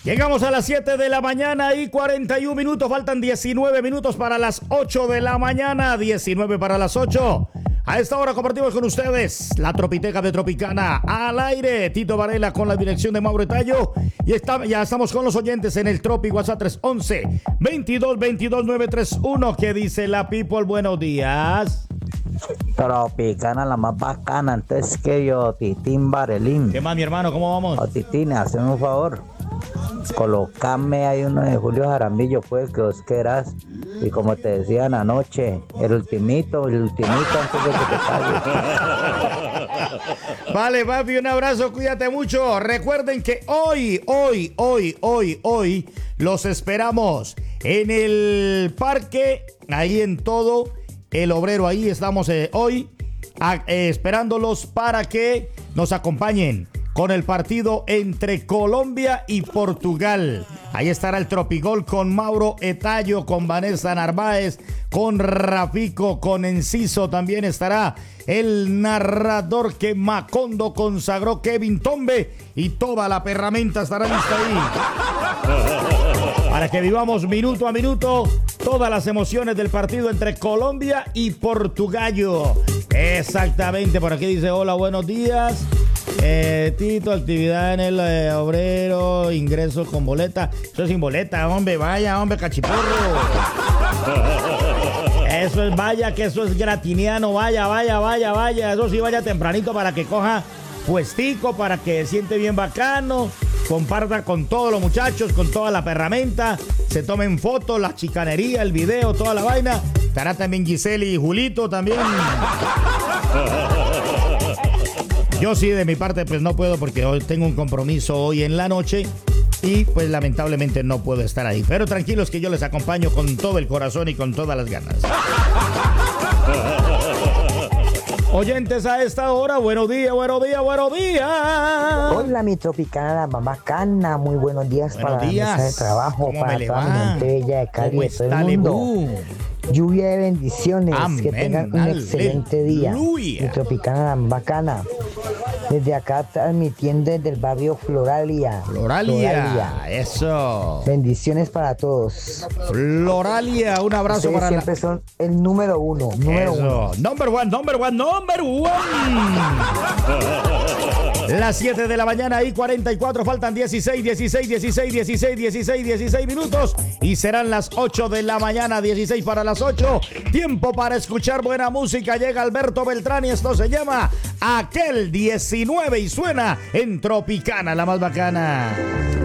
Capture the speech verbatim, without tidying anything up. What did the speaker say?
Llegamos a las siete de la mañana y cuarenta y un minutos. Faltan diecinueve minutos para las ocho de la mañana. diecinueve para las ocho. A esta hora compartimos con ustedes la Tropiteca de Tropicana al aire. Tito Varela con la dirección de Mauro Etayo. Y está, ya estamos con los oyentes en el Tropi WhatsApp tres once, veintidós, veintidós, nueve treinta y uno. ¿Qué dice la people? Buenos días. Tropicana, la más bacana, antes que yo, Titín Varelín. ¿Qué más, mi hermano? ¿Cómo vamos? O Titín, hazme un favor. Colocame ahí uno de Julio Jaramillo, pues, que vos querás. Y como te decían anoche, el ultimito, el ultimito antes de que te pague. Vale, papi, un abrazo, cuídate mucho. Recuerden que hoy, hoy, hoy, hoy, hoy los esperamos en el parque, ahí en todo el Obrero. Ahí estamos eh, hoy a, eh, esperándolos para que nos acompañen con el partido entre Colombia y Portugal. Ahí estará el Tropigol con Mauro Etayo, con Vanessa Narváez, con Rafico, con Enciso. También estará el narrador que Macondo consagró, Kevin Tombe, y toda la perramenta estará lista ahí para que vivamos minuto a minuto todas las emociones del partido entre Colombia y Portugal. Exactamente, por aquí dice: hola, buenos días. Eh, Tito, actividad en el eh, Obrero, ingresos con boleta. Eso es sin boleta, hombre, vaya, hombre, cachiporro. Eso es, vaya, que eso es gratiniano, vaya, vaya, vaya, vaya. Eso sí, vaya tempranito para que coja puestico, para que siente bien bacano. Comparta con todos los muchachos, con toda la perramenta. Se tomen fotos, la chicanería, el video, toda la vaina. Estará también Giselle y Julito también. Yo sí, de mi parte, pues no puedo porque hoy tengo un compromiso hoy en la noche y pues lamentablemente no puedo estar ahí. Pero tranquilos que yo les acompaño con todo el corazón y con todas las ganas. Oyentes a esta hora, buenos días, buenos días, buenos días. Hola, mi Tropicana, mamá bacana, muy buenos días buenos para días. la mesa de trabajo, ¿Cómo para me toda le mi va? gente bella de Cali, ¿Cómo de todo está, el mundo. Lebu? Lluvia de bendiciones, Amén, que tengan un excelente día. aleluya. Mi Tropicana bacana. Desde acá transmitiendo desde el barrio Floralia. Floralia, Floralia. Eso. Bendiciones para todos. Floralia, un abrazo Ustedes para siempre la... son el número uno, número Eso. uno. Number one, number one, number one. Las siete de la mañana y cuarenta y cuatro, faltan dieciséis, dieciséis, dieciséis, dieciséis, dieciséis, dieciséis minutos y serán las ocho de la mañana, dieciséis para las ocho. Tiempo para escuchar buena música. Llega Alberto Beltrán y esto se llama Aquel diecinueve y suena en Tropicana, la más bacana.